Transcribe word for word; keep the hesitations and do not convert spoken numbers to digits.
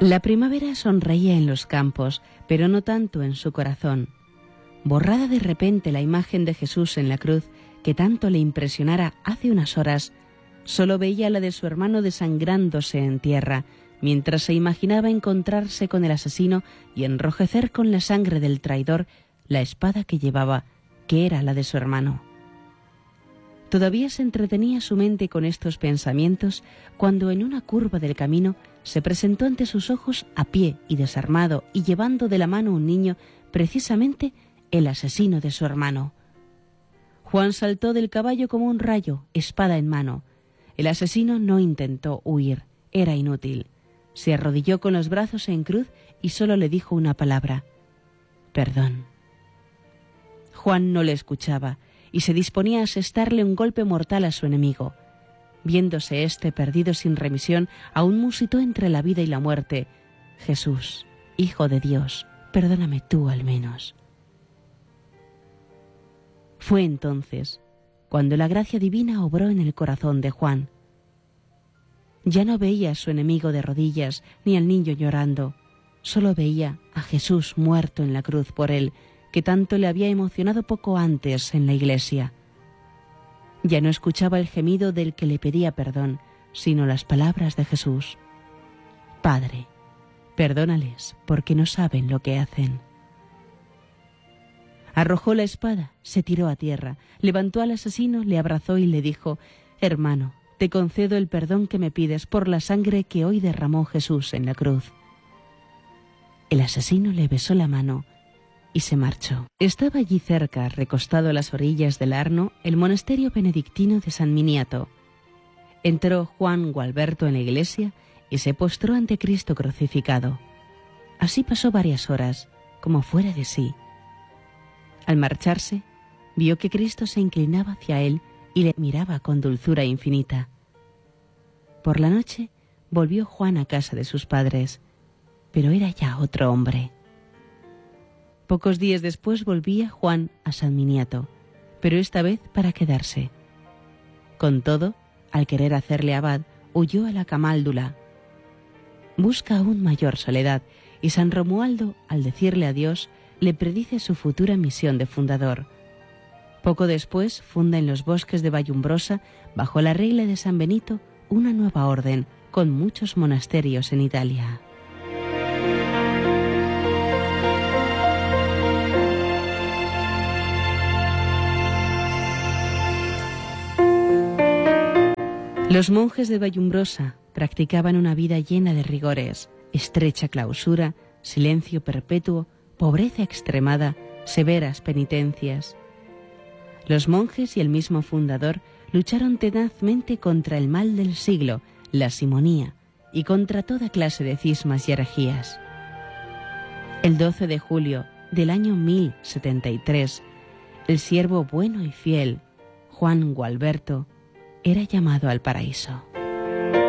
La primavera sonreía en los campos, pero no tanto en su corazón. Borrada de repente la imagen de Jesús en la cruz, que tanto le impresionara hace unas horas, solo veía la de su hermano desangrándose en tierra, mientras se imaginaba encontrarse con el asesino y enrojecer con la sangre del traidor la espada que llevaba, que era la de su hermano. Todavía se entretenía su mente con estos pensamientos cuando en una curva del camino se presentó ante sus ojos a pie y desarmado y llevando de la mano un niño, precisamente el asesino de su hermano. Juan saltó del caballo como un rayo, espada en mano. El asesino no intentó huir, era inútil. Se arrodilló con los brazos en cruz y solo le dijo una palabra: perdón. Juan no le escuchaba y se disponía a asestarle un golpe mortal a su enemigo. Viéndose éste perdido sin remisión, aún musitó entre la vida y la muerte: Jesús, Hijo de Dios, perdóname tú al menos. Fue entonces cuando la gracia divina obró en el corazón de Juan. Ya no veía a su enemigo de rodillas ni al niño llorando, solo veía a Jesús muerto en la cruz por él, que tanto le había emocionado poco antes en la iglesia. Ya no escuchaba el gemido del que le pedía perdón, sino las palabras de Jesús: Padre, perdónales porque no saben lo que hacen. Arrojó la espada, se tiró a tierra, levantó al asesino, le abrazó y le dijo: hermano, te concedo el perdón que me pides por la sangre que hoy derramó Jesús en la cruz. El asesino le besó la mano y se marchó. Estaba allí cerca, recostado a las orillas del Arno, el monasterio benedictino de San Miniato. Entró Juan Gualberto en la iglesia y se postró ante Cristo crucificado. Así pasó varias horas, como fuera de sí. Al marcharse, vio que Cristo se inclinaba hacia él y le miraba con dulzura infinita. Por la noche volvió Juan a casa de sus padres, pero era ya otro hombre. Pocos días después volvía Juan a San Miniato, pero esta vez para quedarse. Con todo, al querer hacerle abad, huyó a la Camáldula. Busca aún mayor soledad, y San Romualdo, al decirle adiós, le predice su futura misión de fundador. Poco después funda en los bosques de Vallumbrosa, bajo la regla de San Benito, una nueva orden, con muchos monasterios en Italia. Los monjes de Vallumbrosa practicaban una vida llena de rigores, estrecha clausura, silencio perpetuo, pobreza extremada, severas penitencias. Los monjes y el mismo fundador lucharon tenazmente contra el mal del siglo, la simonía, y contra toda clase de cismas y herejías. El doce de julio del año mil setenta y tres, el siervo bueno y fiel, Juan Gualberto, era llamado al paraíso.